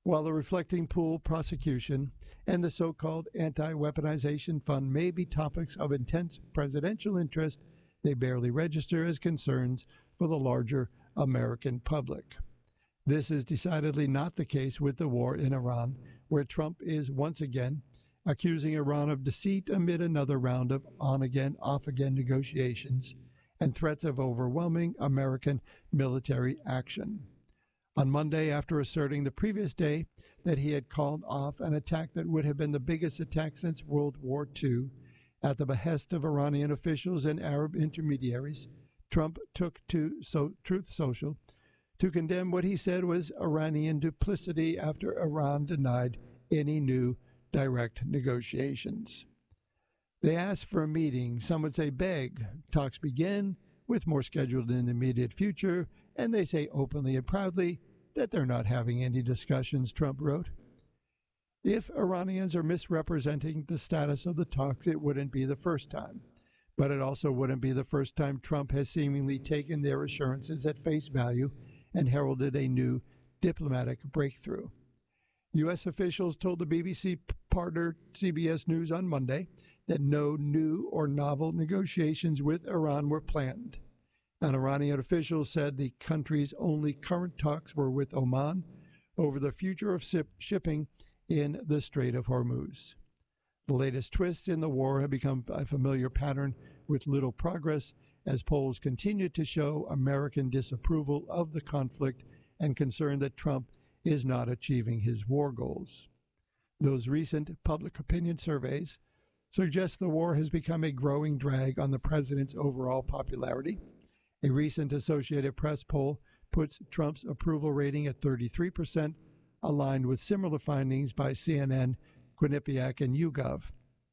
While the reflecting pool prosecution and the so-called anti-weaponization fund may be topics of intense presidential interest, they barely register as concerns for the larger American public. This is decidedly not the case with the war in Iran, where Trump is once again accusing Iran of deceit amid another round of on-again, off-again negotiations and threats of overwhelming American military action. On Monday, after asserting the previous day that he had called off an attack that would have been the biggest attack since World War II, at the behest of Iranian officials and Arab intermediaries, Trump took to Truth Social to condemn what he said was Iranian duplicity after Iran denied any new direct negotiations. They asked for a meeting, some would say beg. Talks begin, with more scheduled in the immediate future, and they say openly and proudly that they're not having any discussions, Trump wrote. If Iranians are misrepresenting the status of the talks, it wouldn't be the first time. But it also wouldn't be the first time Trump has seemingly taken their assurances at face value and heralded a new diplomatic breakthrough. U.S. officials told the BBC partner CBS News on Monday that no new or novel negotiations with Iran were planned. An Iranian official said the country's only current talks were with Oman over the future of shipping in the Strait of Hormuz. The latest twists in the war have become a familiar pattern with little progress as polls continue to show American disapproval of the conflict and concern that Trump is not achieving his war goals. Those recent public opinion surveys suggest the war has become a growing drag on the president's overall popularity. A recent Associated Press poll puts Trump's approval rating at 33%, aligned with similar findings by CNN, Quinnipiac, and YouGov.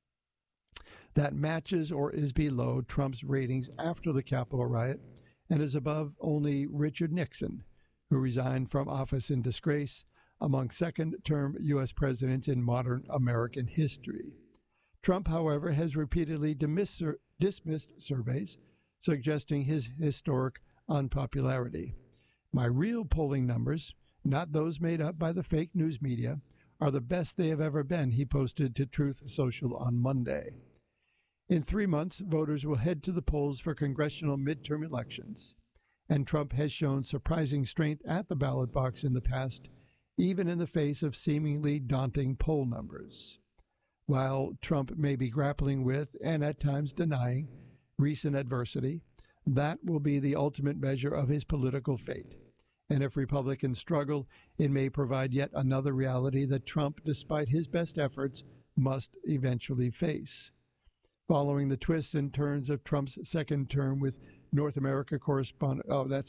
That matches or is below Trump's ratings after the Capitol riot and is above only Richard Nixon, who resigned from office in disgrace, among second-term U.S. presidents in modern American history. Trump, however, has repeatedly dismissed surveys suggesting his historic unpopularity. My real polling numbers, not those made up by the fake news media, are the best they have ever been, he posted to Truth Social on Monday. In 3 months, voters will head to the polls for congressional midterm elections, and Trump has shown surprising strength at the ballot box in the past, even in the face of seemingly daunting poll numbers. While Trump may be grappling with, and at times denying, recent adversity, that will be the ultimate measure of his political fate. And if Republicans struggle, it may provide yet another reality that Trump, despite his best efforts, must eventually face. Following the twists and turns of Trump's second term with North America correspondent,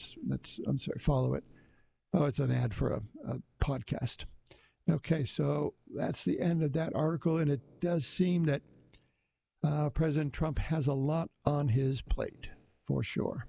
follow it. Oh, it's an ad for a podcast. Okay, so that's the end of that article, and it does seem that President Trump has a lot on his plate, for sure.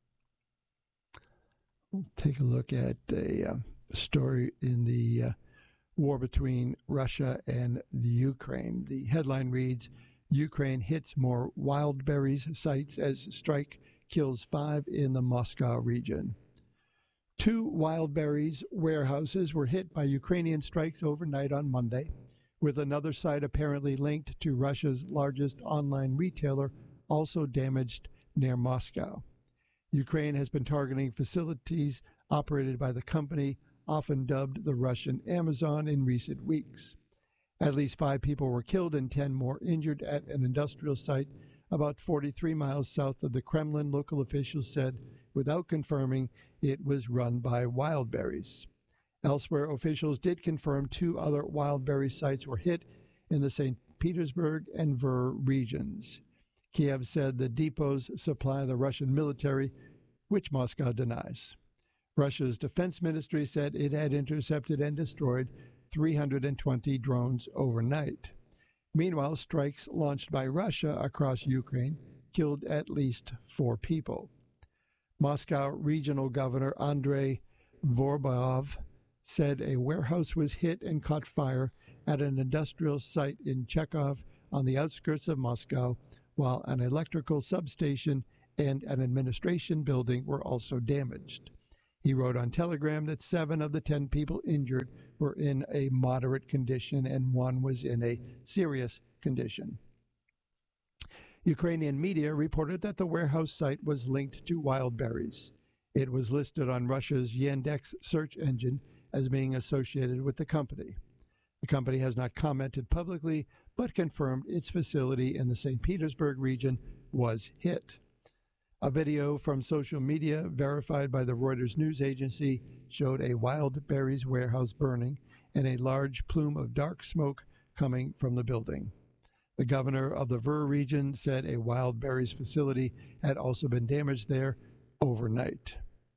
We'll take a look at a story in the war between Russia and the Ukraine. The headline reads, Ukraine hits more Wildberries sites as strike kills 5 in the Moscow region. 2 Wildberries warehouses were hit by Ukrainian strikes overnight on Monday, with another site apparently linked to Russia's largest online retailer also damaged near Moscow. Ukraine has been targeting facilities operated by the company, often dubbed the Russian Amazon, in recent weeks. At least 5 people were killed and 10 more injured at an industrial site about 43 miles south of the Kremlin, local officials said, without confirming it was run by Wildberries. Elsewhere, officials did confirm 2 other Wildberries sites were hit in the St. Petersburg and Tver regions. Kiev said the depots supply the Russian military, which Moscow denies. Russia's defense ministry said it had intercepted and destroyed 320 drones overnight. Meanwhile, strikes launched by Russia across Ukraine killed at least 4 people. Moscow Regional Governor Andrei Vorobyev said a warehouse was hit and caught fire at an industrial site in Chekhov on the outskirts of Moscow, while an electrical substation and an administration building were also damaged. He wrote on Telegram that 7 of the 10 people injured were in a moderate condition and one was in a serious condition. Ukrainian media reported that the warehouse site was linked to Wildberries. It was listed on Russia's Yandex search engine as being associated with the company. The company has not commented publicly, but confirmed its facility in the St. Petersburg region was hit. A video from social media verified by the Reuters news agency showed a Wildberries warehouse burning and a large plume of dark smoke coming from the building. The governor of the Ver region said a Wildberries facility had also been damaged there overnight.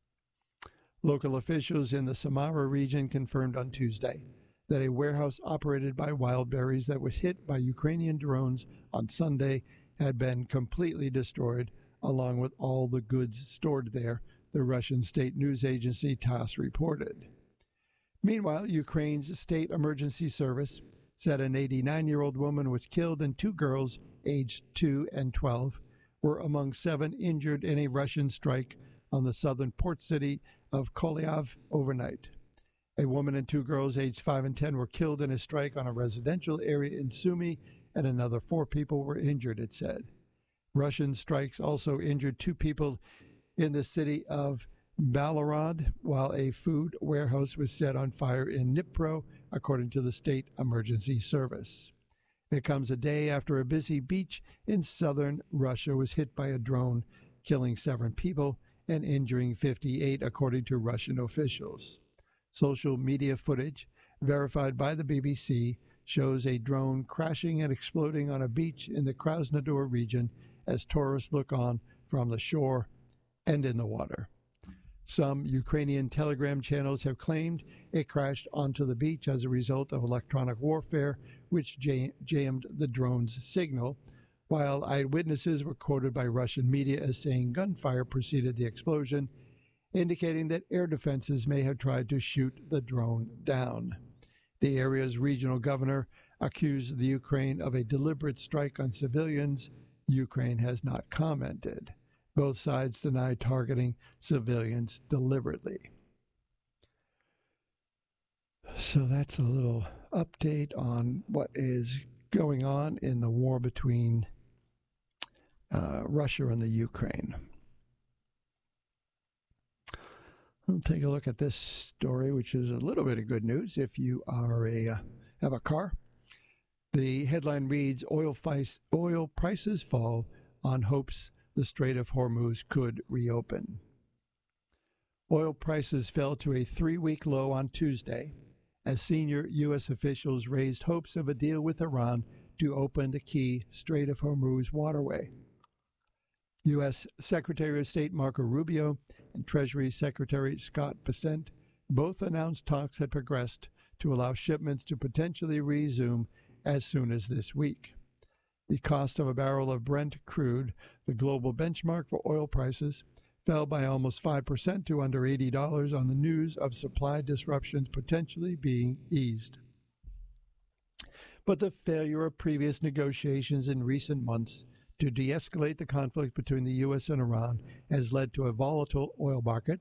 Local officials in the Samara region confirmed on Tuesday that a warehouse operated by Wildberries that was hit by Ukrainian drones on Sunday had been completely destroyed, along with all the goods stored there, the Russian state news agency TASS reported. Meanwhile, Ukraine's state emergency service said an 89-year-old woman was killed and two girls, aged 2 and 12, were among 7 injured in a Russian strike on the southern port city of Kolyov overnight. A woman and 2 girls, aged 5 and 10, were killed in a strike on a residential area in Sumy, and another 4 people were injured, it said. Russian strikes also injured 2 people in the city of Belgorod, while a food warehouse was set on fire in Dnipro, according to the state emergency service. It comes a day after a busy beach in southern Russia was hit by a drone, killing 7 people and injuring 58, according to Russian officials. Social media footage, verified by the BBC, shows a drone crashing and exploding on a beach in the Krasnodar region as tourists look on from the shore and in the water. Some Ukrainian Telegram channels have claimed it crashed onto the beach as a result of electronic warfare, which jammed the drone's signal, while eyewitnesses were quoted by Russian media as saying gunfire preceded the explosion, indicating that air defenses may have tried to shoot the drone down. The area's regional governor accused the Ukraine of a deliberate strike on civilians. Ukraine has not commented. Both sides deny targeting civilians deliberately. So that's a little update on what is going on in the war between Russia and the Ukraine. We'll take a look at this story, which is a little bit of good news if you are have a car. The headline reads, oil prices fall on hopes the Strait of Hormuz could reopen. Oil prices fell to a 3-week low on Tuesday as senior U.S. officials raised hopes of a deal with Iran to open the key Strait of Hormuz waterway. U.S. Secretary of State Marco Rubio and Treasury Secretary Scott Bessent both announced talks had progressed to allow shipments to potentially resume as soon as this week. The cost of a barrel of Brent crude, the global benchmark for oil prices, fell by almost 5% to under $80 on the news of supply disruptions potentially being eased. But the failure of previous negotiations in recent months to de-escalate the conflict between the U.S. and Iran has led to a volatile oil market,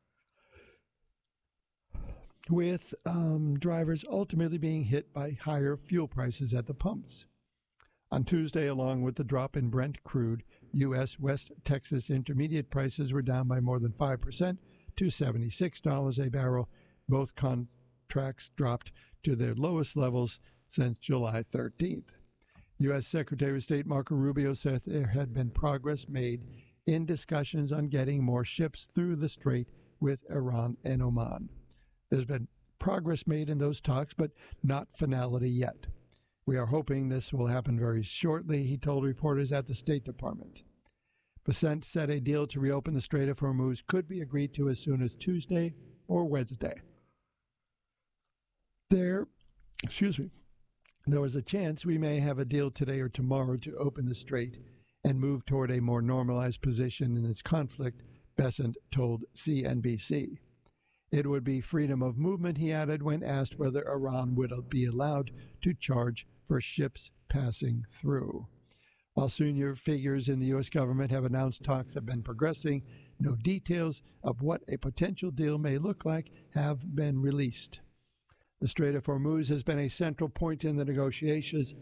with drivers ultimately being hit by higher fuel prices at the pumps. On Tuesday, along with the drop in Brent crude, U.S. West Texas intermediate prices were down by more than 5% to $76 a barrel. Both contracts dropped to their lowest levels since July 13th. U.S. Secretary of State Marco Rubio said there had been progress made in discussions on getting more ships through the strait with Iran and Oman. There's been progress made in those talks, but not finality yet. We are hoping this will happen very shortly, he told reporters at the State Department. Bessent said a deal to reopen the Strait of Hormuz could be agreed to as soon as Tuesday or Wednesday. There was a chance we may have a deal today or tomorrow to open the strait and move toward a more normalized position in this conflict, Bessent told CNBC. It would be freedom of movement, he added, when asked whether Iran would be allowed to charge for ships passing through. While senior figures in the U.S. government have announced talks have been progressing, no details of what a potential deal may look like have been released. The Strait of Hormuz has been a central point in the negotiations.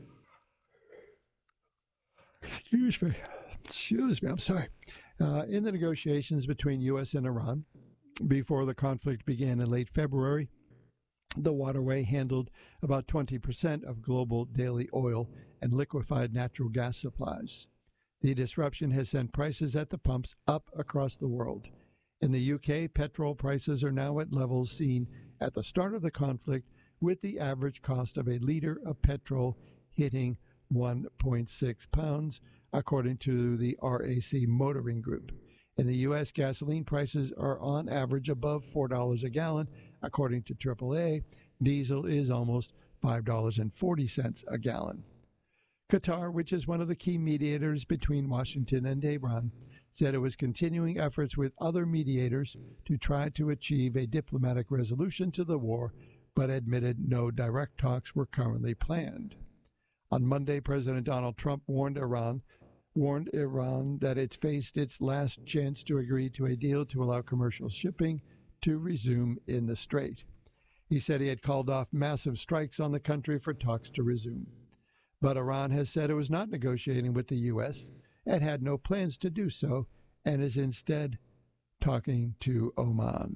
Excuse me, I'm sorry. In the negotiations between U.S. and Iran, before the conflict began in late February, the waterway handled about 20% of global daily oil and liquefied natural gas supplies. The disruption has sent prices at the pumps up across the world. In the UK, petrol prices are now at levels seen at the start of the conflict, with the average cost of a liter of petrol hitting £1.6, according to the RAC Motoring Group. In the U.S., gasoline prices are on average above $4 a gallon, according to AAA. Diesel is almost $5.40 a gallon. Qatar, which is one of the key mediators between Washington and Tehran, said it was continuing efforts with other mediators to try to achieve a diplomatic resolution to the war, but admitted no direct talks were currently planned. On Monday, President Donald Trump warned Iran that it faced its last chance to agree to a deal to allow commercial shipping to resume in the strait. He said he had called off massive strikes on the country for talks to resume. But Iran has said it was not negotiating with the U.S. and had no plans to do so, and is instead talking to Oman.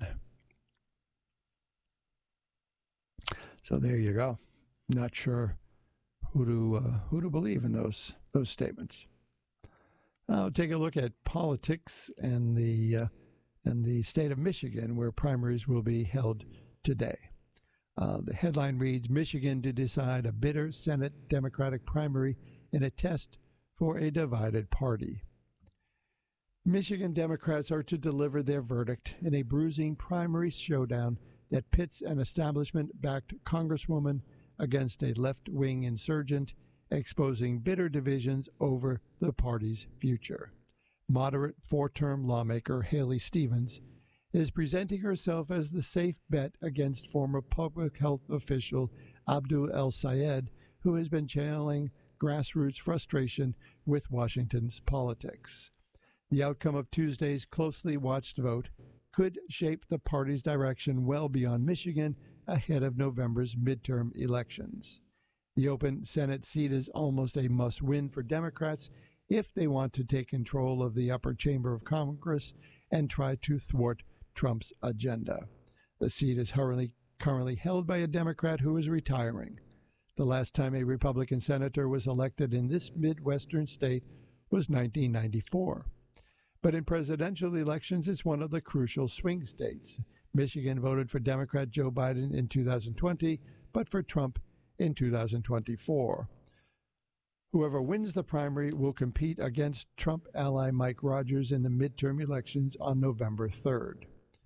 So there you go. Not sure who to believe in those statements. I'll take a look at politics and the state of Michigan, where primaries will be held today. The headline reads, Michigan to decide a bitter Senate Democratic primary in a test for a divided party. Michigan Democrats are to deliver their verdict in a bruising primary showdown that pits an establishment-backed congresswoman against a left-wing insurgent, exposing bitter divisions over the party's future. Moderate four-term lawmaker Haley Stevens is presenting herself as the safe bet against former public health official Abdul El-Sayed, who has been channeling grassroots frustration with Washington's politics. The outcome of Tuesday's closely watched vote could shape the party's direction well beyond Michigan ahead of November's midterm elections. The open Senate seat is almost a must-win for Democrats if they want to take control of the upper chamber of Congress and try to thwart Trump's agenda. The seat is currently held by a Democrat who is retiring. The last time a Republican senator was elected in this Midwestern state was 1994. But in presidential elections, it's one of the crucial swing states. Michigan voted for Democrat Joe Biden in 2020, but for Trump in 2024. Whoever wins the primary will compete against Trump ally Mike Rogers in the midterm elections on November 3rd.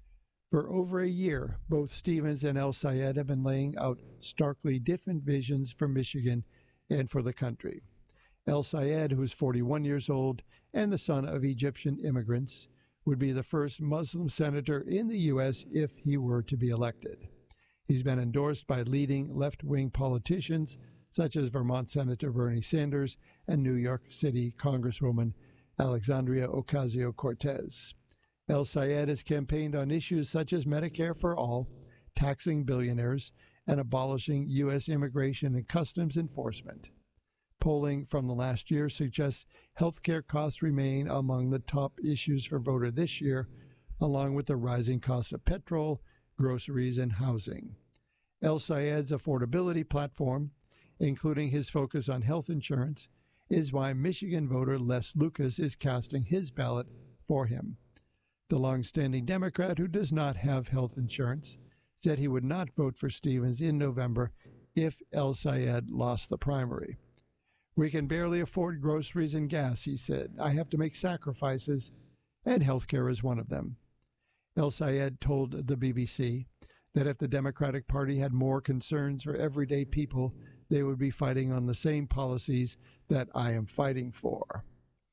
For over a year, both Stevens and El-Sayed have been laying out starkly different visions for Michigan and for the country. El-Sayed, who is 41 years old and the son of Egyptian immigrants, would be the first Muslim senator in the U.S. if he were to be elected. He's been endorsed by leading left-wing politicians such as Vermont Senator Bernie Sanders and New York City Congresswoman Alexandria Ocasio-Cortez. El-Sayed has campaigned on issues such as Medicare for all, taxing billionaires, and abolishing U.S. immigration and customs enforcement. Polling from the last year suggests health care costs remain among the top issues for voters this year, along with the rising cost of petrol, groceries, and housing. El-Sayed's affordability platform, including his focus on health insurance, is why Michigan voter Les Lucas is casting his ballot for him. The long-standing Democrat, who does not have health insurance, said he would not vote for Stevens in November if El-Sayed lost the primary. We can barely afford groceries and gas, he said. I have to make sacrifices, and health care is one of them. El-Sayed told the BBC that if the Democratic Party had more concerns for everyday people, they would be fighting on the same policies that I am fighting for.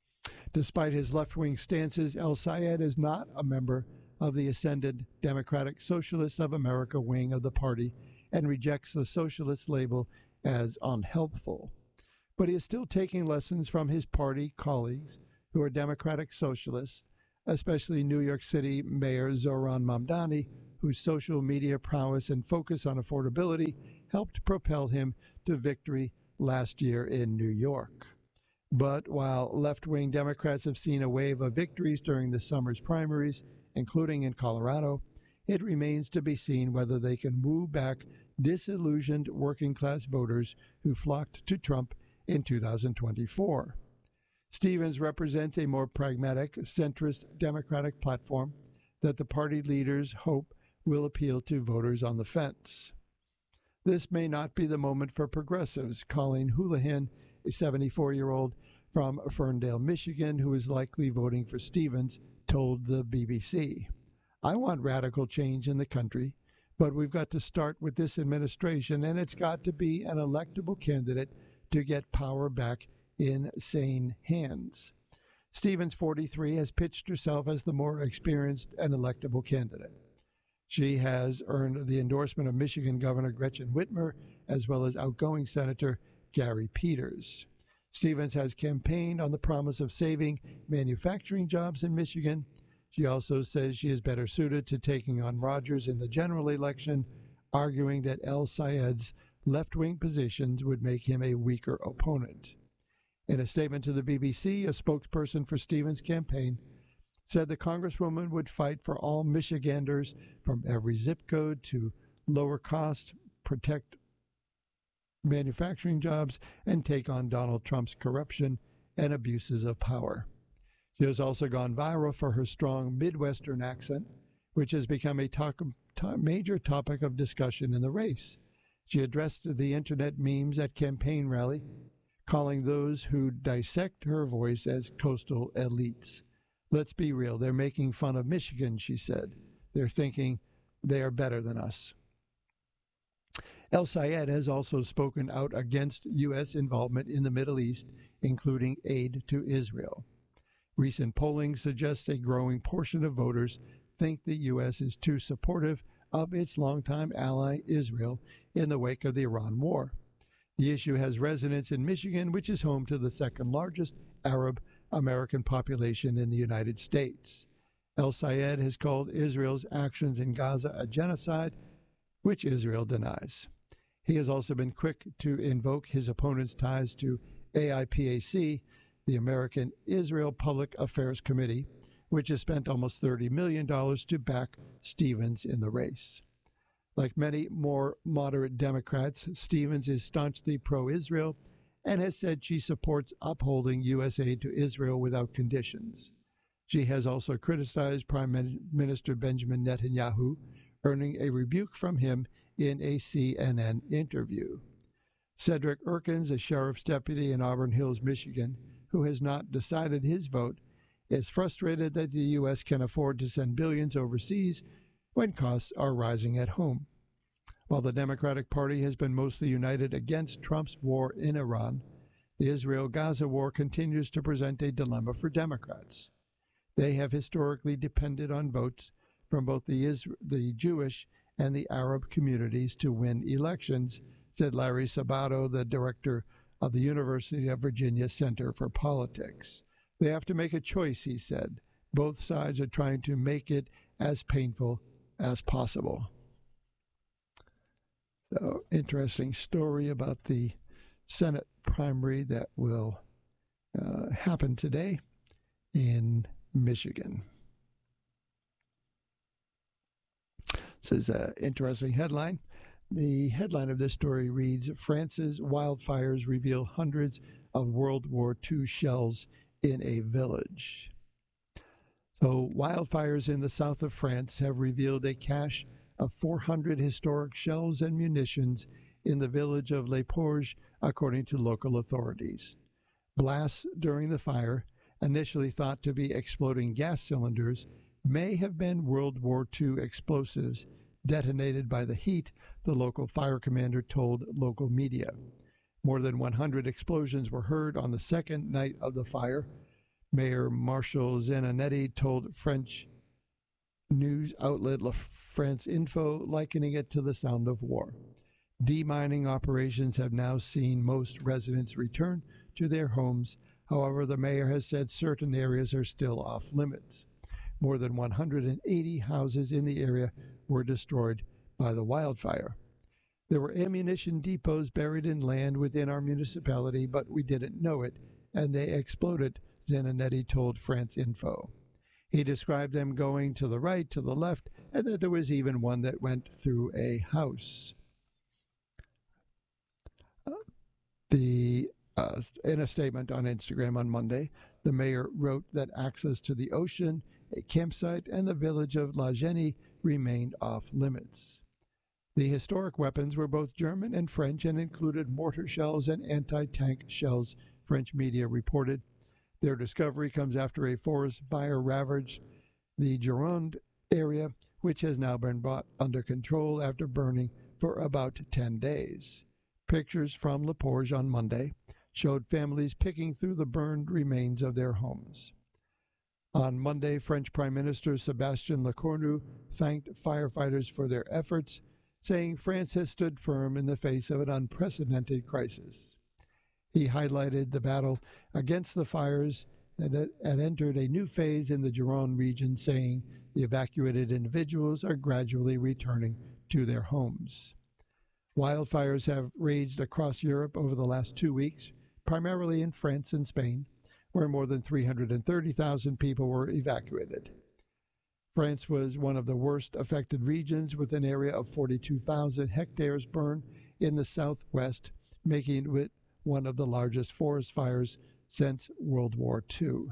Despite his left-wing stances, El-Sayed is not a member of the ascended Democratic Socialists of America wing of the party and rejects the socialist label as unhelpful. But he is still taking lessons from his party colleagues who are Democratic Socialists, especially New York City Mayor Zohran Mamdani, whose social media prowess and focus on affordability helped propel him to victory last year in New York. But while left-wing Democrats have seen a wave of victories during the summer's primaries, including in Colorado, it remains to be seen whether they can woo back disillusioned working-class voters who flocked to Trump in 2024. Stevens represents a more pragmatic, centrist Democratic platform that the party leaders hope will appeal to voters on the fence. This may not be the moment for progressives. Colleen Houlihan, a 74-year-old from Ferndale, Michigan, who is likely voting for Stevens, told the BBC, "I want radical change in the country, but we've got to start with this administration, and it's got to be an electable candidate to get power back in sane hands." Stevens, 43, has pitched herself as the more experienced and electable candidate. She has earned the endorsement of Michigan Governor Gretchen Whitmer, as well as outgoing Senator Gary Peters. Stevens has campaigned on the promise of saving manufacturing jobs in Michigan. She also says she is better suited to taking on Rogers in the general election, arguing that El-Sayed's left-wing positions would make him a weaker opponent. In a statement to the BBC, a spokesperson for Stevens' campaign said the Congresswoman would fight for all Michiganders from every zip code to lower cost, protect manufacturing jobs, and take on Donald Trump's corruption and abuses of power. She has also gone viral for her strong Midwestern accent, which has become a major topic of discussion in the race. She addressed the internet memes at campaign rally, calling those who dissect her voice as coastal elites. "Let's be real, they're making fun of Michigan," she said. "They're thinking they are better than us." El-Sayed has also spoken out against U.S. involvement in the Middle East, including aid to Israel. Recent polling suggests a growing portion of voters think the U.S. is too supportive of its longtime ally Israel in the wake of the Iran war. The issue has resonance in Michigan, which is home to the second largest Arab American population in the United States. El-Sayed has called Israel's actions in Gaza a genocide, which Israel denies. He has also been quick to invoke his opponent's ties to AIPAC, the American Israel Public Affairs Committee, which has spent almost $30 million to back Stevens in the race. Like many more moderate Democrats, Stevens is staunchly pro-Israel and has said she supports upholding U.S. aid to Israel without conditions. She has also criticized Prime Minister Benjamin Netanyahu, earning a rebuke from him in a CNN interview. Cedric Erkins, a sheriff's deputy in Auburn Hills, Michigan, who has not decided his vote, is frustrated that the U.S. can afford to send billions overseas when costs are rising at home. While the Democratic Party has been mostly united against Trump's war in Iran, the Israel-Gaza war continues to present a dilemma for Democrats. They have historically depended on votes from both the Jewish and the Arab communities to win elections, said Larry Sabato, the director of the University of Virginia Center for Politics. They have to make a choice, he said. Both sides are trying to make it as painful as possible. So, interesting story about the Senate primary that will happen today in Michigan. This is an interesting headline. The headline of this story reads, France's wildfires reveal hundreds of World War II shells in a village. So wildfires in the south of France have revealed a cache of 400 historic shells and munitions in the village of Les Porges, according to local authorities. Blasts during the fire, initially thought to be exploding gas cylinders, may have been World War II explosives detonated by the heat, the local fire commander told local media. More than 100 explosions were heard on the second night of the fire. Mayor Marshal Zananetti told French news outlet La France Info, likening it to the sound of war. Demining operations have now seen most residents return to their homes. However, the mayor has said certain areas are still off limits. More than 180 houses in the area were destroyed by the wildfire. There were ammunition depots buried in land within our municipality, but we didn't know it, and they exploded, Zananetti told France Info. He described them going to the right, to the left, and that there was even one that went through a house. In a statement on Instagram on Monday, the mayor wrote that access to the ocean, a campsite, and the village of La Genie remained off limits. The historic weapons were both German and French and included mortar shells and anti-tank shells, French media reported. Their discovery comes after a forest fire ravaged the Gironde area, which has now been brought under control after burning for about 10 days. Pictures from Le Porge on Monday showed families picking through the burned remains of their homes. On Monday, French Prime Minister Sébastien Lecornu thanked firefighters for their efforts, saying France has stood firm in the face of an unprecedented crisis. He highlighted the battle against the fires and had entered a new phase in the Gironde region, saying the evacuated individuals are gradually returning to their homes. Wildfires have raged across Europe over the last 2 weeks, primarily in France and Spain, where more than 330,000 people were evacuated. France was one of the worst affected regions, with an area of 42,000 hectares burned in the southwest, making it one of the largest forest fires since World War II.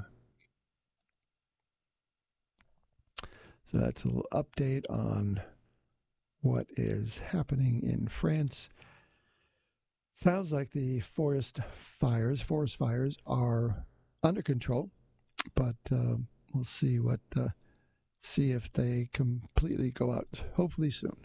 So that's a little update on what is happening in France. Sounds like the forest fires are under control, but we'll see if they completely go out, hopefully soon.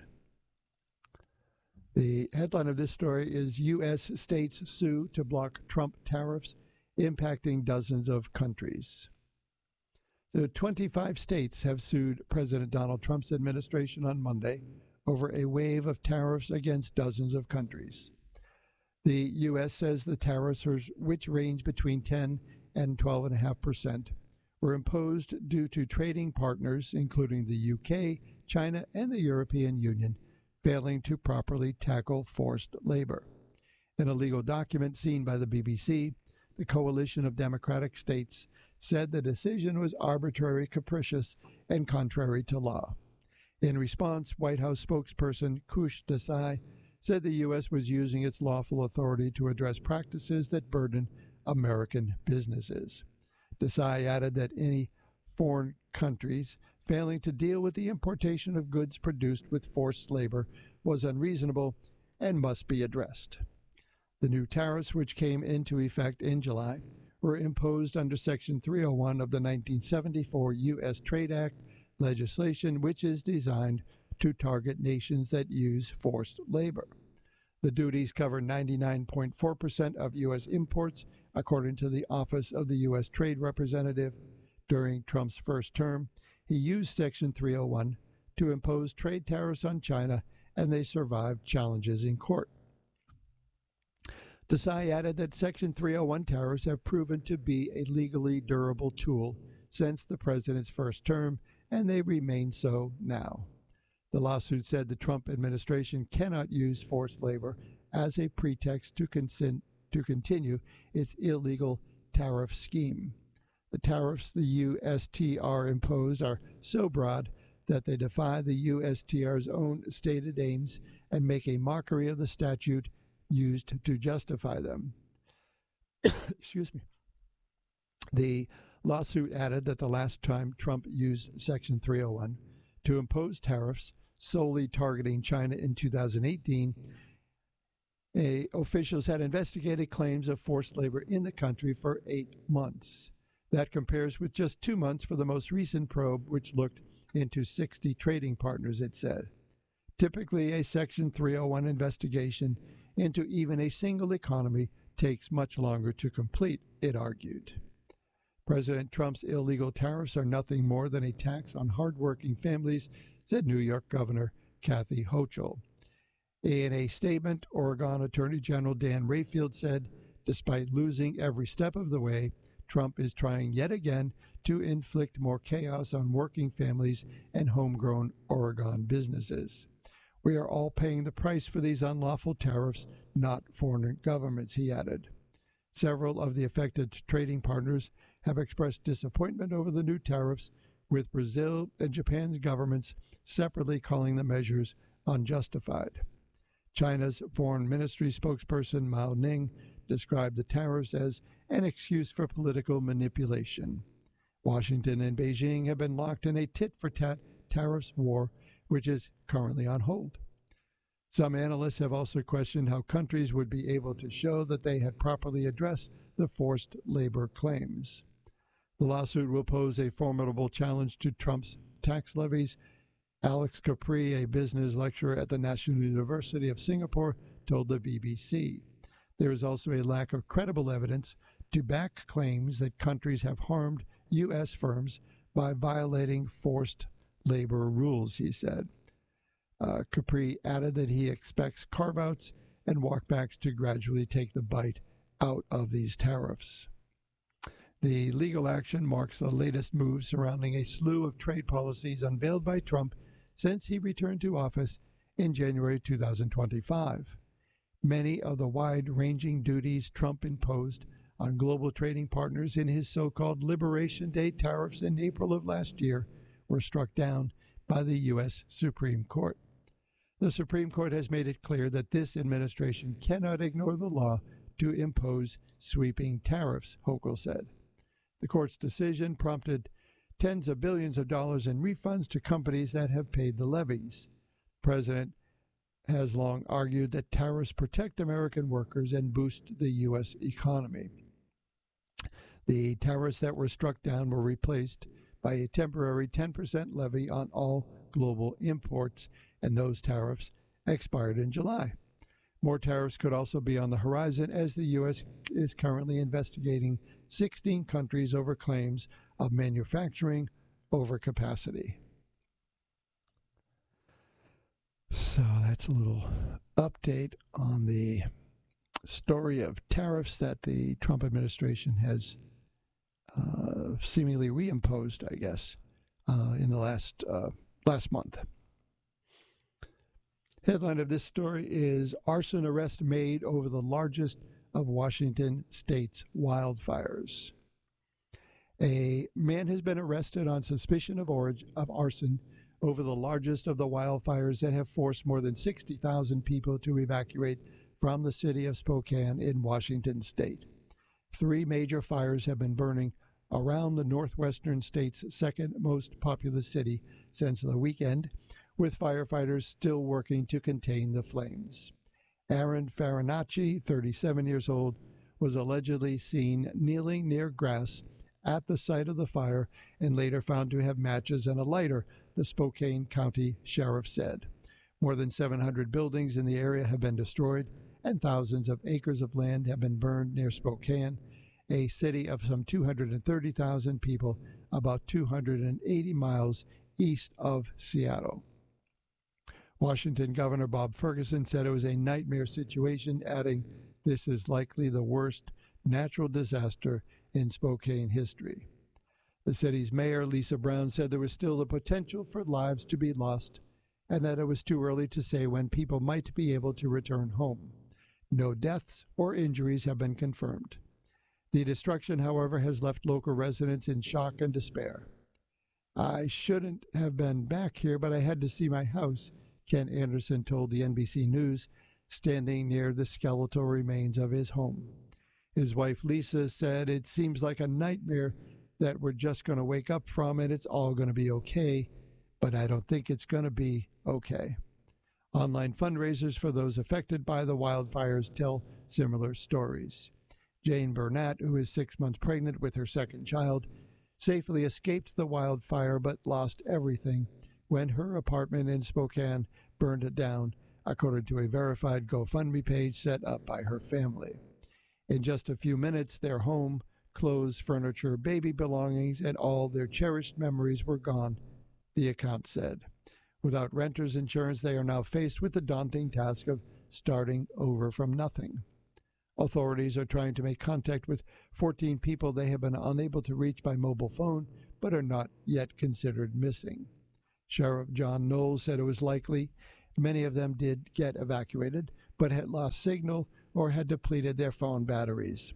The headline of this story is U.S. states sue to block Trump tariffs impacting dozens of countries. So 25 states have sued President Donald Trump's administration on Monday over a wave of tariffs against dozens of countries. The U.S. says the tariffs, which range between 10 and 12.5%, were imposed due to trading partners, including the UK, China, and the European Union, failing to properly tackle forced labor. In a legal document seen by the BBC, the coalition of Democratic states said the decision was arbitrary, capricious, and contrary to law. In response, White House spokesperson Kush Desai said the U.S. was using its lawful authority to address practices that burden American businesses. Desai added that any foreign countries failing to deal with the importation of goods produced with forced labor was unreasonable and must be addressed. The new tariffs, which came into effect in July, were imposed under Section 301 of the 1974 U.S. Trade Act legislation, which is designed to target nations that use forced labor. The duties cover 99.4% of U.S. imports, according to the Office of the U.S. Trade Representative. During Trump's first term, he used Section 301 to impose trade tariffs on China, and they survived challenges in court. Desai added that Section 301 tariffs have proven to be a legally durable tool since the president's first term, and they remain so now. The lawsuit said the Trump administration cannot use forced labor as a pretext to continue its illegal tariff scheme. The tariffs the USTR imposed are so broad that they defy the USTR's own stated aims and make a mockery of the statute used to justify them. Excuse me. The lawsuit added that the last time Trump used Section 301 to impose tariffs solely targeting China in 2018, officials had investigated claims of forced labor in the country for 8 months. That compares with just 2 months for the most recent probe, which looked into 60 trading partners, it said. Typically, a Section 301 investigation into even a single economy takes much longer to complete, it argued. President Trump's illegal tariffs are nothing more than a tax on hardworking families, said New York Governor Kathy Hochul. In a statement, Oregon Attorney General Dan Rayfield said, despite losing every step of the way, Trump is trying yet again to inflict more chaos on working families and homegrown Oregon businesses. We are all paying the price for these unlawful tariffs, not foreign governments, he added. Several of the affected trading partners have expressed disappointment over the new tariffs, with Brazil and Japan's governments separately calling the measures unjustified. China's foreign ministry spokesperson Mao Ning described the tariffs as an excuse for political manipulation. Washington and Beijing have been locked in a tit-for-tat tariffs war, which is currently on hold. Some analysts have also questioned how countries would be able to show that they had properly addressed the forced labor claims. The lawsuit will pose a formidable challenge to Trump's tax levies. Alex Capri, a business lecturer at the National University of Singapore, told the BBC. There is also a lack of credible evidence to back claims that countries have harmed U.S. firms by violating forced labor rules, he said. Capri added that he expects carve-outs and walkbacks to gradually take the bite out of these tariffs. The legal action marks the latest move surrounding a slew of trade policies unveiled by Trump since he returned to office in January 2025. Many of the wide-ranging duties Trump imposed on global trading partners in his so-called Liberation Day tariffs in April of last year were struck down by the U.S. Supreme Court. The Supreme Court has made it clear that this administration cannot ignore the law to impose sweeping tariffs, Hochul said. The court's decision prompted tens of billions of dollars in refunds to companies that have paid the levies. The president has long argued that tariffs protect American workers and boost the U.S. economy. The tariffs that were struck down were replaced by a temporary 10% levy on all global imports, and those tariffs expired in July. More tariffs could also be on the horizon, as the U.S. is currently investigating 16 countries over claims of manufacturing overcapacity. So that's a little update on the story of tariffs that the Trump administration has seemingly reimposed, I guess, in the last month. Headline of this story is Arson Arrest Made Over the Largest of Washington State's Wildfires. A man has been arrested on suspicion of arson over the largest of the wildfires that have forced more than 60,000 people to evacuate from the city of Spokane in Washington state. 3 major fires have been burning around the northwestern state's second most populous city since the weekend, with firefighters still working to contain the flames. Aaron Farinacci, 37 years old, was allegedly seen kneeling near grass at the site of the fire and later found to have matches and a lighter, the Spokane County Sheriff said. More than 700 buildings in the area have been destroyed, and thousands of acres of land have been burned near Spokane, a city of some 230,000 people, about 280 miles east of Seattle. Washington Governor Bob Ferguson said it was a nightmare situation, adding, "This is likely the worst natural disaster in Spokane history." The city's mayor, Lisa Brown, said there was still the potential for lives to be lost and that it was too early to say when people might be able to return home. No deaths or injuries have been confirmed. The destruction, however, has left local residents in shock and despair. "I shouldn't have been back here, but I had to see my house," Ken Anderson told the NBC News, standing near the skeletal remains of his home. His wife, Lisa, said, "It seems like a nightmare that we're just going to wake up from and it's all going to be okay, but I don't think it's going to be okay." Online fundraisers for those affected by the wildfires tell similar stories. Jane Burnett, who is 6 months pregnant with her second child, safely escaped the wildfire but lost everything when her apartment in Spokane burned down, according to a verified GoFundMe page set up by her family. In just a few minutes, their home, clothes, furniture, baby belongings, and all their cherished memories were gone, the account said. Without renter's insurance, they are now faced with the daunting task of starting over from nothing. Authorities are trying to make contact with 14 people they have been unable to reach by mobile phone, but are not yet considered missing. Sheriff John Knowles said it was likely many of them did get evacuated, but had lost signal or had depleted their phone batteries.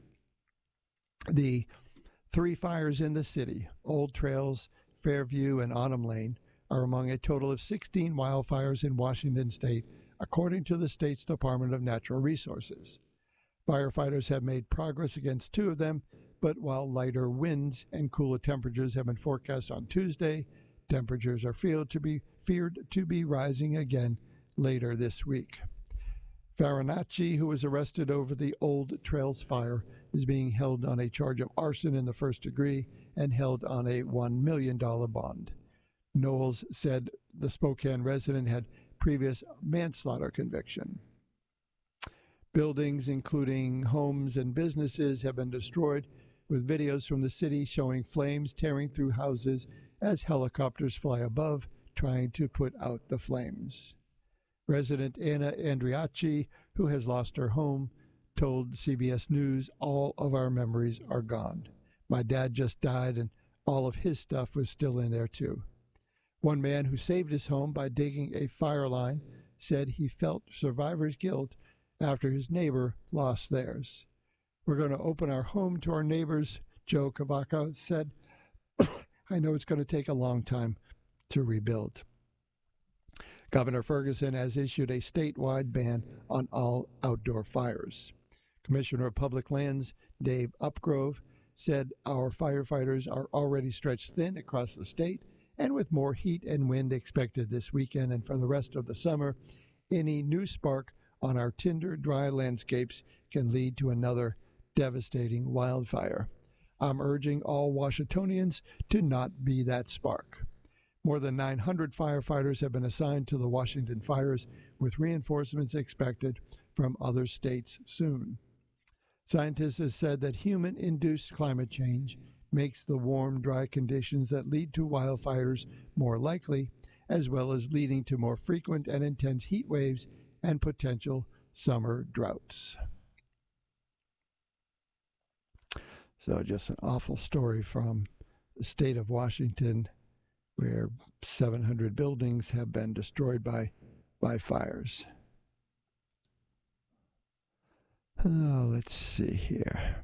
The 3 fires in the city, Old Trails, Fairview, and Autumn Lane, are among a total of 16 wildfires in Washington state, according to the state's Department of Natural Resources. Firefighters have made progress against 2 of them, but while lighter winds and cooler temperatures have been forecast on Tuesday, temperatures are feared to be rising again later this week. Farinacci, who was arrested over the Old Trails fire, is being held on a charge of arson in the first degree and held on a $1 million bond. Knowles said the Spokane resident had previous manslaughter conviction. Buildings, including homes and businesses, have been destroyed, with videos from the city showing flames tearing through houses as helicopters fly above, trying to put out the flames. Resident Anna Andriacci, who has lost her home, told CBS News, "All of our memories are gone. My dad just died, and all of his stuff was still in there, too." One man who saved his home by digging a fire line said he felt survivor's guilt after his neighbor lost theirs. "We're going to open our home to our neighbors," Joe Cavaca said. "I know it's going to take a long time to rebuild." Governor Ferguson has issued a statewide ban on all outdoor fires. Commissioner of Public Lands Dave Upgrove said our firefighters are already stretched thin across the state, and with more heat and wind expected this weekend and for the rest of the summer, any new spark on our tinder dry landscapes can lead to another devastating wildfire. "I'm urging all Washingtonians to not be that spark." More than 900 firefighters have been assigned to the Washington fires, with reinforcements expected from other states soon. Scientists have said that human-induced climate change makes the warm, dry conditions that lead to wildfires more likely, as well as leading to more frequent and intense heat waves and potential summer droughts. So just an awful story from the state of Washington, where 700 buildings have been destroyed by fires. Oh, let's see here.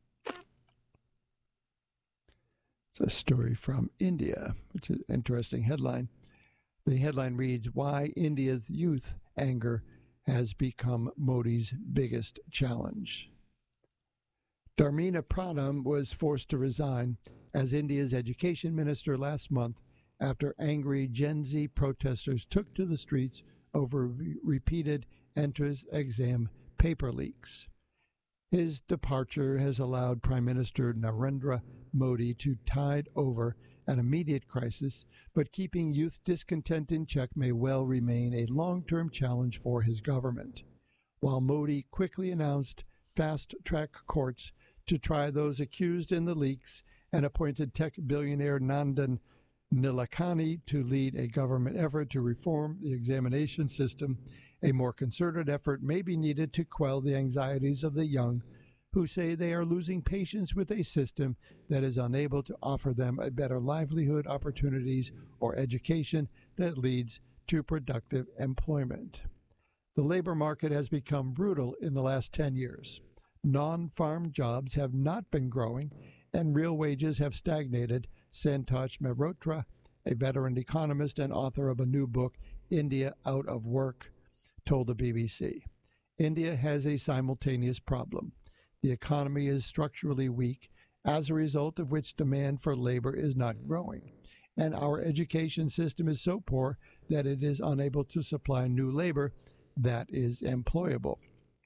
It's a story from India, which is an interesting headline. The headline reads, "Why India's Youth Anger Has Become Modi's Biggest Challenge." Dharmendra Pradhan was forced to resign as India's education minister last month after angry Gen Z protesters took to the streets over repeated entrance exam paper leaks. His departure has allowed Prime Minister Narendra Modi to tide over an immediate crisis, but keeping youth discontent in check may well remain a long-term challenge for his government. While Modi quickly announced fast-track courts to try those accused in the leaks and appointed tech billionaire Nandan Nilekani to lead a government effort to reform the examination system, a more concerted effort may be needed to quell the anxieties of the young, who say they are losing patience with a system that is unable to offer them a better livelihood opportunities or education that leads to productive employment. The labor market has become brutal in the last 10 years. Non-farm jobs have not been growing, and real wages have stagnated, Santosh Mehrotra, a veteran economist and author of a new book, India Out of Work, told the BBC. India has a simultaneous problem. The economy is structurally weak, as a result of which demand for labor is not growing, and our education system is so poor that it is unable to supply new labor that is employable.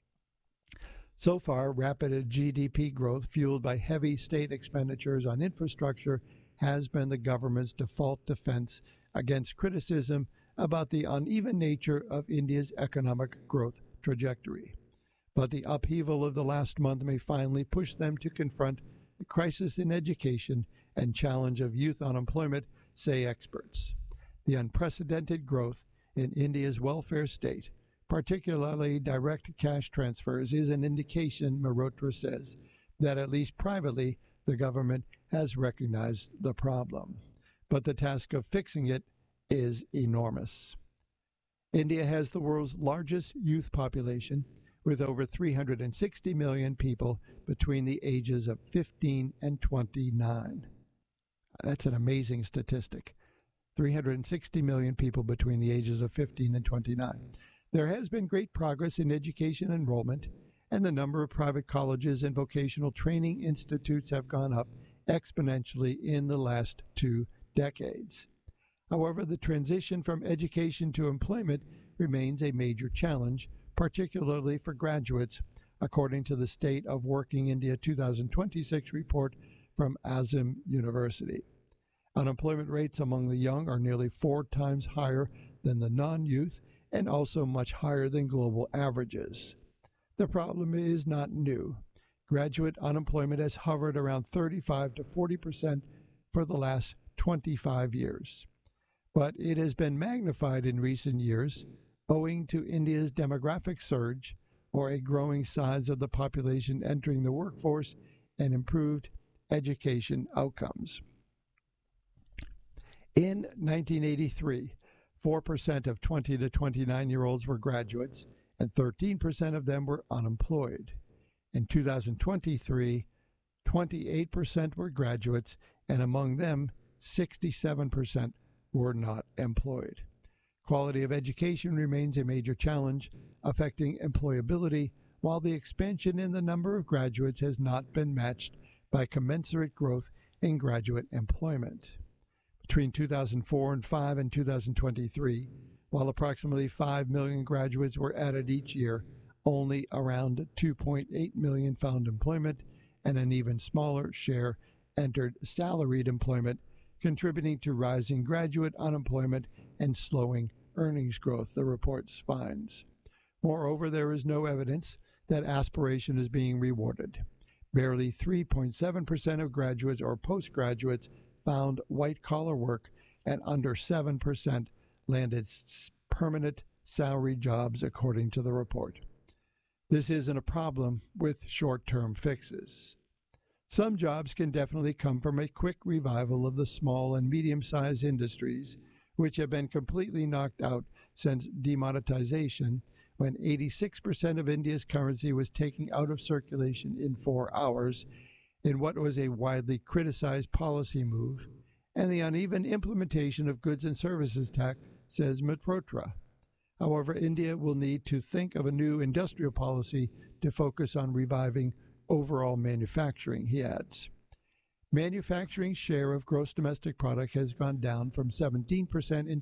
So far, rapid GDP growth fueled by heavy state expenditures on infrastructure has been the government's default defense against criticism about the uneven nature of India's economic growth trajectory. But the upheaval of the last month may finally push them to confront the crisis in education and challenge of youth unemployment, say experts. The unprecedented growth in India's welfare state, particularly direct cash transfers, is an indication, Mehrotra says, that at least privately the government has recognized the problem. But the task of fixing it is enormous. India has the world's largest youth population, with over 360 million people between the ages of 15 and 29. That's an amazing statistic. 360 million people between the ages of 15 and 29. There has been great progress in education enrollment, and the number of private colleges and vocational training institutes have gone up exponentially in the last 2 decades. However, the transition from education to employment remains a major challenge, particularly for graduates, according to the State of Working India 2026 report from Azim University. Unemployment rates among the young are nearly 4 times higher than the non-youth and also much higher than global averages. The problem is not new. Graduate unemployment has hovered around 35 to 40% for the last 25 years. But it has been magnified in recent years owing to India's demographic surge, or a growing size of the population entering the workforce, and improved education outcomes. In 1983, 4% of 20 to 29-year-olds were graduates, and 13% of them were unemployed. In 2023, 28% were graduates, and among them, 67% were not employed. Quality of education remains a major challenge, affecting employability, while the expansion in the number of graduates has not been matched by commensurate growth in graduate employment. Between 2004 and 5 and 2023, while approximately 5 million graduates were added each year, only around 2.8 million found employment, and an even smaller share entered salaried employment, contributing to rising graduate unemployment and slowing earnings growth, the report finds. Moreover, there is no evidence that aspiration is being rewarded. Barely 3.7% of graduates or postgraduates found white-collar work, and under 7% landed permanent salary jobs, according to the report. This isn't a problem with short-term fixes. Some jobs can definitely come from a quick revival of the small and medium-sized industries, which have been completely knocked out since demonetization, when 86% of India's currency was taken out of circulation in 4 hours, in what was a widely criticized policy move, and the uneven implementation of goods and services tax, says Mehrotra. However, India will need to think of a new industrial policy to focus on reviving overall manufacturing, he adds. Manufacturing's share of gross domestic product has gone down from 17% in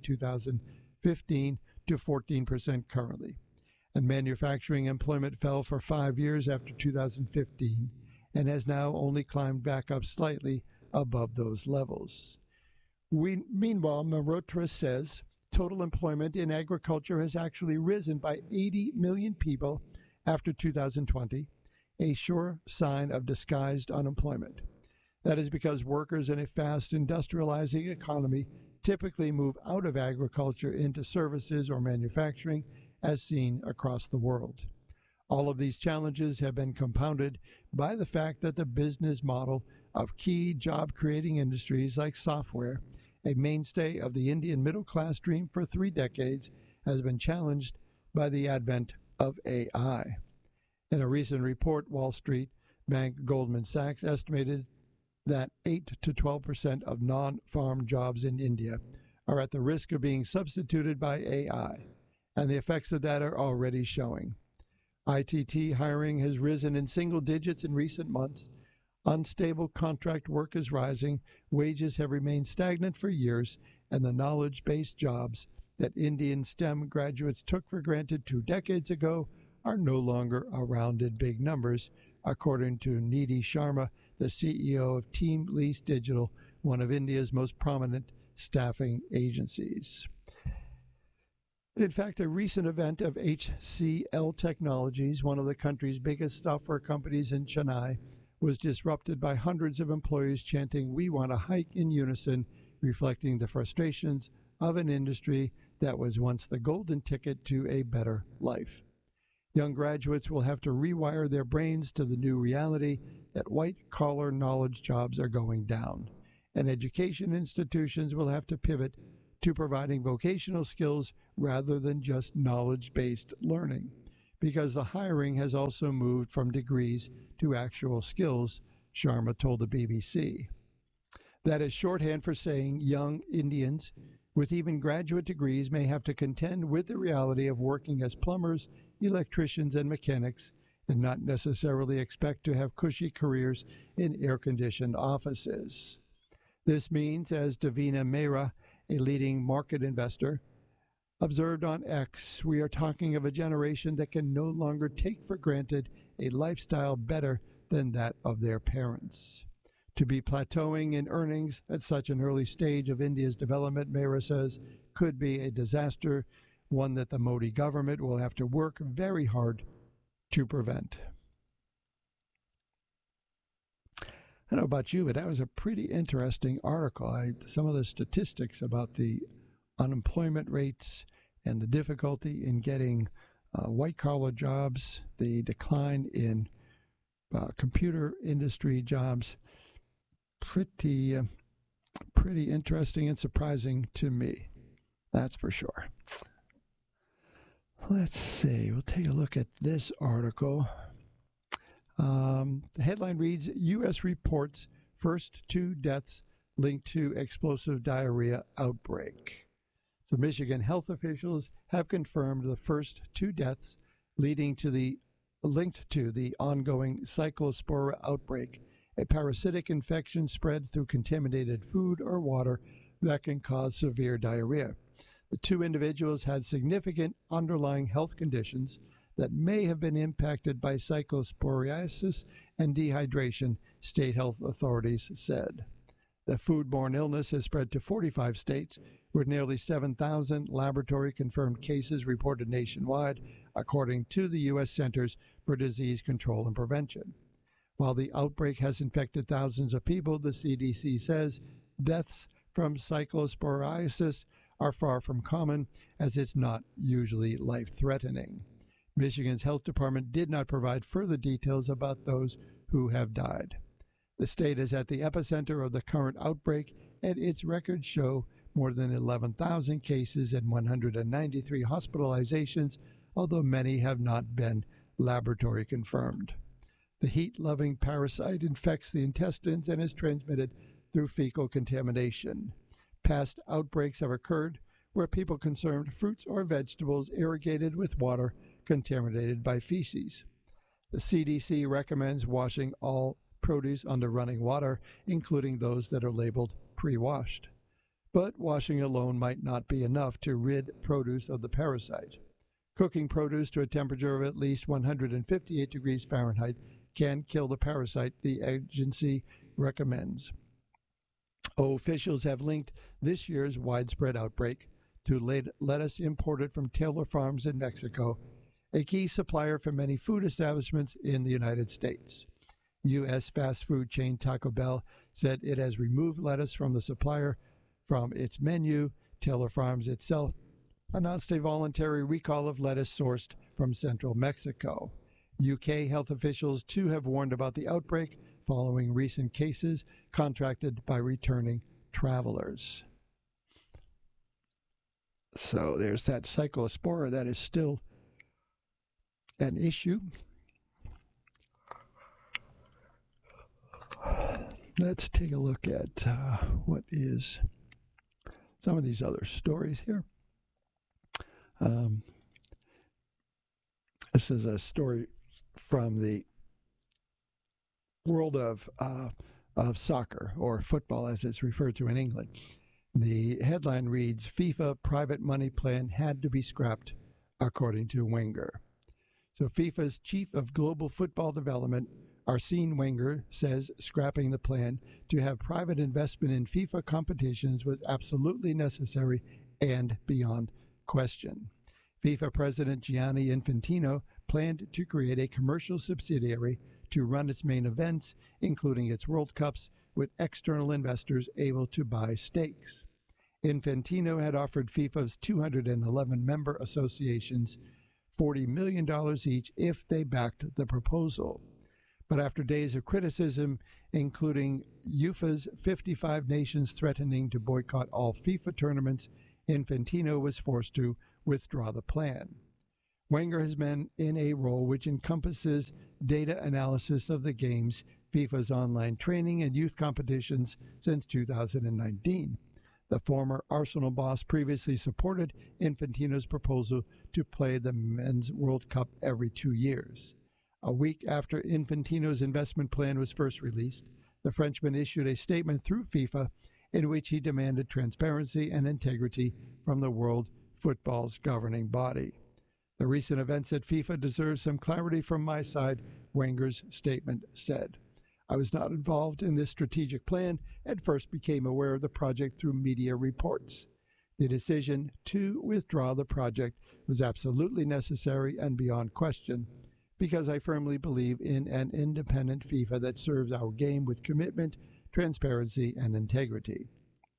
2015 to 14% currently, and manufacturing employment fell for 5 years after 2015 and has now only climbed back up slightly above those levels. Meanwhile, Mehrotra says total employment in agriculture has actually risen by 80 million people after 2020, a sure sign of disguised unemployment. That is because workers in a fast industrializing economy typically move out of agriculture into services or manufacturing, as seen across the world. All of these challenges have been compounded by the fact that the business model of key job-creating industries like software, a mainstay of the Indian middle-class dream for 3 decades, has been challenged by the advent of AI. In a recent report, Wall Street bank Goldman Sachs estimated that 8 to 12% of non-farm jobs in India are at the risk of being substituted by AI, and the effects of that are already showing. ITT hiring has risen in single digits in recent months. Unstable contract work is rising, wages have remained stagnant for years, and the knowledge-based jobs that Indian STEM graduates took for granted 2 decades ago are no longer around in big numbers, according to Nidhi Sharma, the CEO of Team Lease Digital, one of India's most prominent staffing agencies. In fact, a recent event of HCL Technologies, one of the country's biggest software companies in Chennai, was disrupted by hundreds of employees chanting, "We want a hike," in unison, reflecting the frustrations of an industry that was once the golden ticket to a better life. Young graduates will have to rewire their brains to the new reality that white-collar knowledge jobs are going down, and education institutions will have to pivot to providing vocational skills rather than just knowledge-based learning, because the hiring has also moved from degrees to actual skills, Sharma told the BBC. That is shorthand for saying young Indians with even graduate degrees may have to contend with the reality of working as plumbers, electricians, and mechanics, and not necessarily expect to have cushy careers in air-conditioned offices. This means, as Davina Mehra, a leading market investor, observed on X, we are talking of a generation that can no longer take for granted a lifestyle better than that of their parents. To be plateauing in earnings at such an early stage of India's development, Mehra says, could be a disaster, one that the Modi government will have to work very hard to prevent. I don't know about you, but that was a pretty interesting article. Some of the statistics about the unemployment rates and the difficulty in getting white-collar jobs, the decline in computer industry jobs, pretty interesting and surprising to me. That's for sure. Let's see. We'll take a look at this article. The headline reads, U.S. reports first 2 deaths linked to explosive diarrhea outbreak. So Michigan health officials have confirmed the first 2 deaths linked to the ongoing Cyclospora outbreak, a parasitic infection spread through contaminated food or water that can cause severe diarrhea. The 2 individuals had significant underlying health conditions that may have been impacted by cyclosporiasis and dehydration, state health authorities said. The foodborne illness has spread to 45 states, with nearly 7,000 laboratory-confirmed cases reported nationwide, according to the U.S. Centers for Disease Control and Prevention. While the outbreak has infected thousands of people, the CDC says deaths from cyclosporiasis are far from common, as it's not usually life-threatening. Michigan's health department did not provide further details about those who have died. The state is at the epicenter of the current outbreak, and its records show more than 11,000 cases and 193 hospitalizations, although many have not been laboratory confirmed. The heat-loving parasite infects the intestines and is transmitted through fecal contamination. Past outbreaks have occurred where people consumed fruits or vegetables irrigated with water contaminated by feces. The CDC recommends washing all produce under running water, including those that are labeled pre-washed. But washing alone might not be enough to rid produce of the parasite. Cooking produce to a temperature of at least 158 degrees Fahrenheit can kill the parasite, the agency recommends. Officials have linked this year's widespread outbreak to lettuce imported from Taylor Farms in Mexico, a key supplier for many food establishments in the United States. U.S. fast food chain Taco Bell said it has removed lettuce from the supplier from its menu. Taylor Farms itself announced a voluntary recall of lettuce sourced from central Mexico. UK health officials, too, have warned about the outbreak following recent cases contracted by returning travelers. So there's that cyclospora that is still an issue. Let's take a look at what is some of these other stories here. This is a story from the world of soccer, or football as it's referred to in England. The headline reads, FIFA private money plan had to be scrapped, according to Wenger. So FIFA's chief of global football development, Arsene Wenger, says scrapping the plan to have private investment in FIFA competitions was absolutely necessary and beyond question. FIFA President Gianni Infantino planned to create a commercial subsidiary to run its main events, including its World Cups, with external investors able to buy stakes. Infantino had offered FIFA's 211 member associations $40 million each if they backed the proposal. But after days of criticism, including UFA's 55 nations threatening to boycott all FIFA tournaments, Infantino was forced to withdraw the plan. Wenger has been in a role which encompasses data analysis of the games, FIFA's online training, and youth competitions since 2019. The former Arsenal boss previously supported Infantino's proposal to play the Men's World Cup every 2 years. A week after Infantino's investment plan was first released, the Frenchman issued a statement through FIFA in which he demanded transparency and integrity from the world football's governing body. The recent events at FIFA deserve some clarity from my side, Wenger's statement said. I was not involved in this strategic plan and first became aware of the project through media reports. The decision to withdraw the project was absolutely necessary and beyond question, because I firmly believe in an independent FIFA that serves our game with commitment, transparency, and integrity.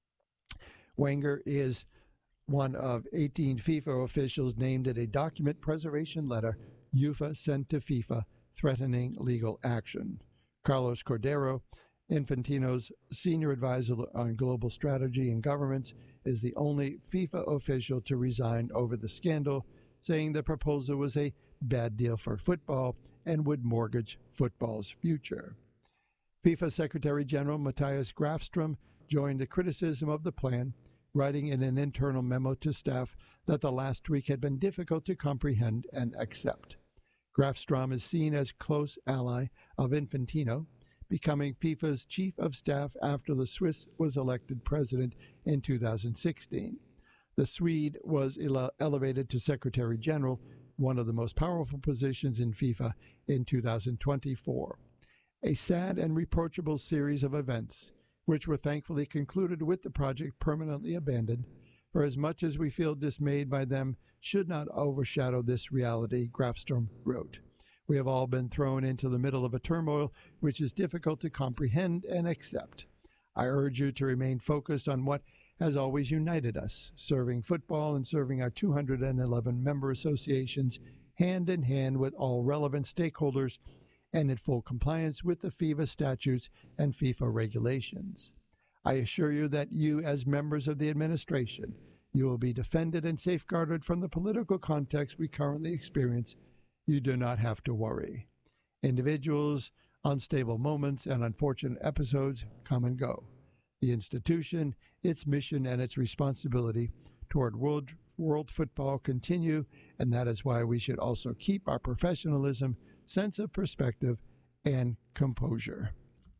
Wenger is one of 18 FIFA officials named in a document preservation letter UEFA sent to FIFA threatening legal action. Carlos Cordero, Infantino's senior advisor on global strategy and governments, is the only FIFA official to resign over the scandal, saying the proposal was a bad deal for football and would mortgage football's future. FIFA Secretary General Matthias Grafstrom joined the criticism of the plan, writing in an internal memo to staff that the last week had been difficult to comprehend and accept. Grafstrom is seen as close ally of Infantino, becoming FIFA's chief of staff after the Swiss was elected president in 2016. The Swede was elevated to Secretary General, one of the most powerful positions in FIFA, in 2024. A sad and reproachable series of events, which were thankfully concluded with the project permanently abandoned, for as much as we feel dismayed by them, should not overshadow this reality, Grafstrom wrote. We have all been thrown into the middle of a turmoil which is difficult to comprehend and accept. I urge you to remain focused on what has always united us, serving football and serving our 211 member associations hand in hand with all relevant stakeholders and in full compliance with the FIFA statutes and FIFA regulations. I assure you that you, as members of the administration, you will be defended and safeguarded from the political context we currently experience. You do not have to worry. Individuals, unstable moments, and unfortunate episodes come and go. The institution, its mission, and its responsibility toward world football continue, and that is why we should also keep our professionalism, sense of perspective, and composure.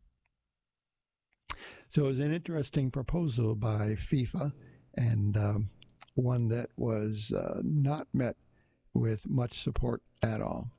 So it was an interesting proposal by FIFA, and one that was not met with much support at all.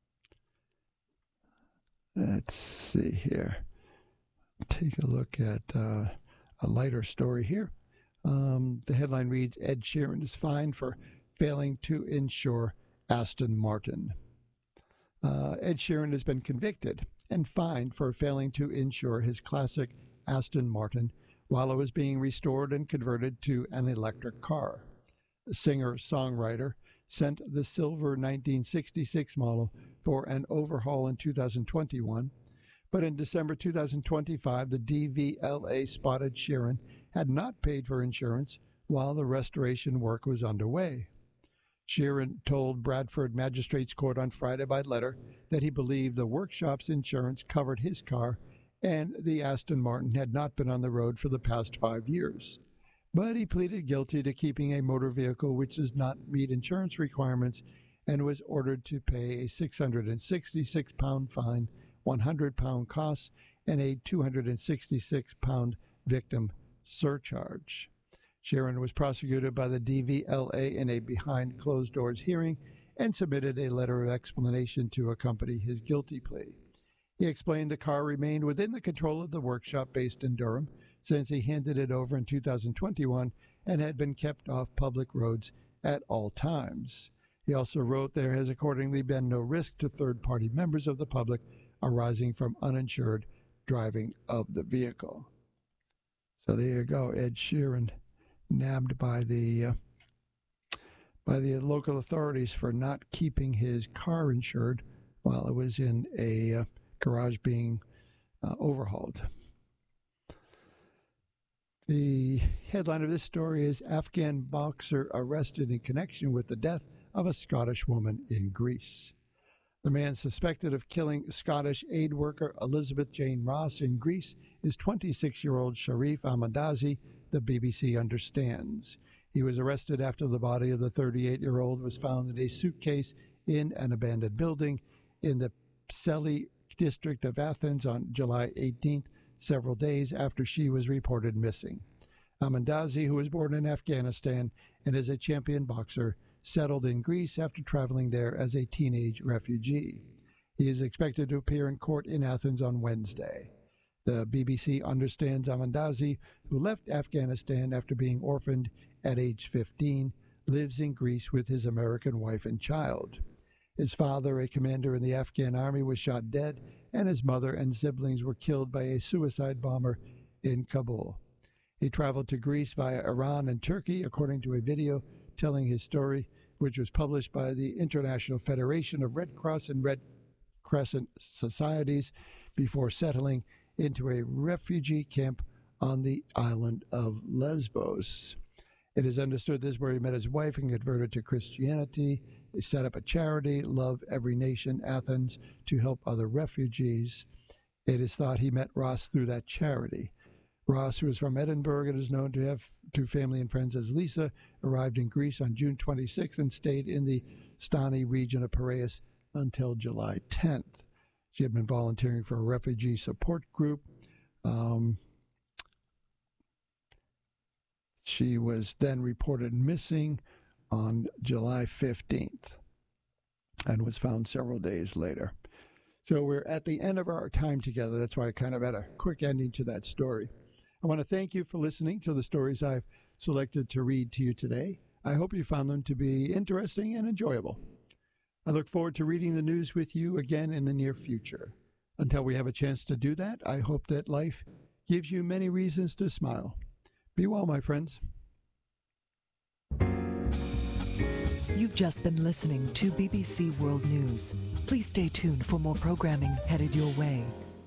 Let's see here. Take a look at a lighter story here. The headline reads, Ed Sheeran is fined for failing to insure Aston Martin. Ed Sheeran has been convicted and fined for failing to insure his classic Aston Martin while it was being restored and converted to an electric car. The singer-songwriter sent the silver 1966 model for an overhaul in 2021, but in December 2025, the DVLA spotted Sheeran had not paid for insurance while the restoration work was underway. Sheeran told Bradford Magistrates Court on Friday by letter that he believed the workshop's insurance covered his car and the Aston Martin had not been on the road for the past 5 years. But he pleaded guilty to keeping a motor vehicle which does not meet insurance requirements and was ordered to pay a £666 fine, £100 costs, and a £266 victim surcharge. Sheeran was prosecuted by the DVLA in a behind closed doors hearing and submitted a letter of explanation to accompany his guilty plea. He explained the car remained within the control of the workshop based in Durham since he handed it over in 2021 and had been kept off public roads at all times. He also wrote there has accordingly been no risk to third-party members of the public arising from uninsured driving of the vehicle. So there you go, Ed Sheeran nabbed by the local authorities for not keeping his car insured while it was in a garage being overhauled. The headline of this story is Afghan boxer arrested in connection with the death of a Scottish woman in Greece. The man suspected of killing Scottish aid worker Elizabeth Jane Ross in Greece is 26-year-old Sharif Ahmadazi, the BBC understands. He was arrested after the body of the 38-year-old was found in a suitcase in an abandoned building in the Pseli district of Athens on July 18th, several days after she was reported missing. Ahmadazi, who was born in Afghanistan and is a champion boxer, settled in Greece after traveling there as a teenage refugee. He is expected to appear in court in Athens on Wednesday. The BBC understands Ahmadazi, who left Afghanistan after being orphaned at age 15, lives in Greece with his American wife and child. His father, a commander in the Afghan army, was shot dead, and his mother and siblings were killed by a suicide bomber in Kabul. He traveled to Greece via Iran and Turkey, according to a video telling his story, which was published by the International Federation of Red Cross and Red Crescent Societies, before settling into a refugee camp on the island of Lesbos. It is understood this is where he met his wife and converted to Christianity. They set up a charity, Love Every Nation Athens, to help other refugees. It is thought he met Ross through that charity. Ross, who is from Edinburgh and is known to have two family and friends as Lisa, arrived in Greece on June 26th and stayed in the Stani region of Piraeus until July 10th. She had been volunteering for a refugee support group. She was then reported missing on July 15th and was found several days later. So we're at the end of our time together. That's why I kind of had a quick ending to that story. I want to thank you for listening to the stories I've selected to read to you today. I hope you found them to be interesting and enjoyable. I look forward to reading the news with you again in the near future. Until we have a chance to do that, I hope that life gives you many reasons to smile. Be well, my friends. You've just been listening to BBC World News. Please stay tuned for more programming headed your way.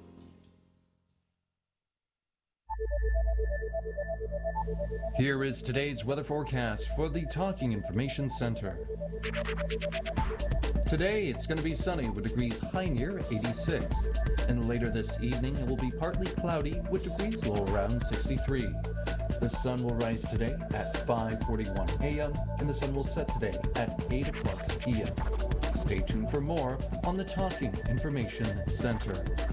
Here is today's weather forecast for the Talking Information Center. Today, it's going to be sunny with degrees high near 86. And later this evening, it will be partly cloudy with degrees low around 63. The sun will rise today at 5:41 a.m. and the sun will set today at 8 o'clock p.m. Stay tuned for more on the Talking Information Center.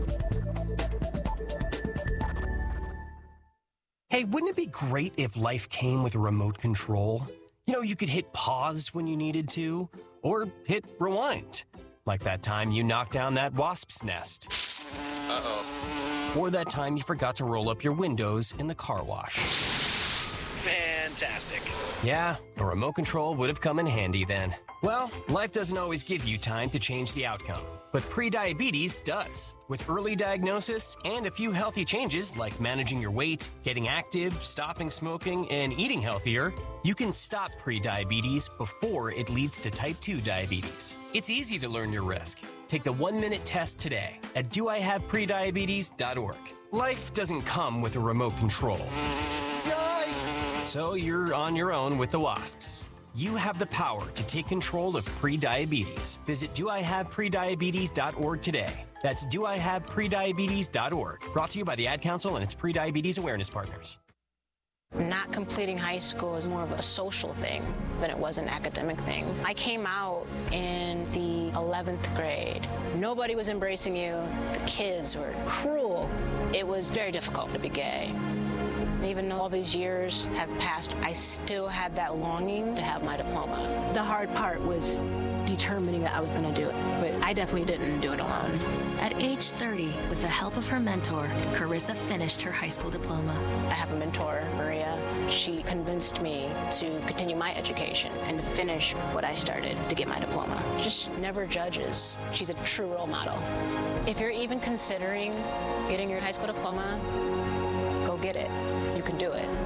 Hey, wouldn't it be great if life came with a remote control? You know, you could hit pause when you needed to, or hit rewind. Like that time you knocked down that wasp's nest. Uh-oh. Or that time you forgot to roll up your windows in the car wash. Fantastic. Yeah, a remote control would have come in handy then. Well, life doesn't always give you time to change the outcome, but prediabetes does. With early diagnosis and a few healthy changes like managing your weight, getting active, stopping smoking, and eating healthier, you can stop prediabetes before it leads to type 2 diabetes. It's easy to learn your risk. Take the 1-minute test today at doihaveprediabetes.org. Life doesn't come with a remote control. Yikes! So you're on your own with the wasps. You have the power to take control of prediabetes. Visit doihaveprediabetes.org today. That's doihaveprediabetes.org. Brought to you by the Ad Council and its Prediabetes Awareness Partners. Not completing high school is more of a social thing than it was an academic thing. I came out in the 11th grade. Nobody was embracing you. The kids were cruel. It was very difficult to be gay. Even though all these years have passed, I still had that longing to have my diploma. The hard part was determining that I was going to do it, but I definitely didn't do it alone. At age 30, with the help of her mentor, Carissa finished her high school diploma. I have a mentor, Maria. She convinced me to continue my education And to finish what I started to get my diploma. Just never judges. She's a true role model. If you're even considering getting your high school diploma, go get it. You can do it.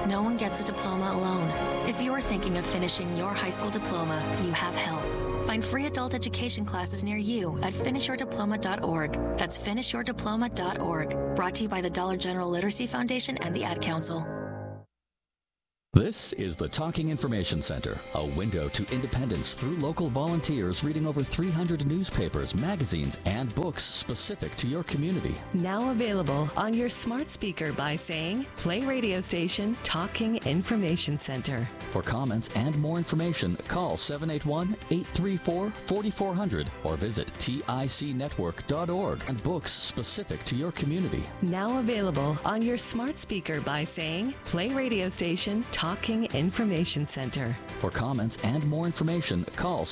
no one gets a diploma alone. If you're thinking of finishing your high school diploma, you have help. Find free adult education classes near you at finishyourdiploma.org. That's finishyourdiploma.org. Brought to you by the Dollar General Literacy Foundation and the Ad Council. This is the Talking Information Center, a window to independence through local volunteers reading over 300 newspapers, magazines, and books specific to your community. Now available on your smart speaker by saying, play radio station Talking Information Center. For comments and more information, call 781-834-4400 or visit ticnetwork.org and books specific to your community. Now available on your smart speaker by saying, play radio station Talking Information Center. For comments and more information, call